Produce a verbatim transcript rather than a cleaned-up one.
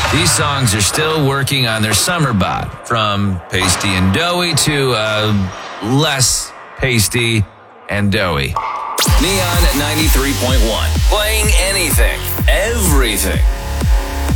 These songs are still working on their summer bod, from pasty and doughy to uh, less pasty and doughy. Neon at ninety-three point one. Playing anything, everything.